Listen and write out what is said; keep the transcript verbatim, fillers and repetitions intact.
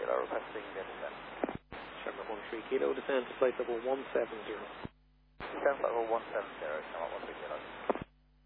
Kilo, requesting the descent. Sherman one three Kilo, descend to flight level one seven zero. Descent level one seven zero, come on one three Kilo.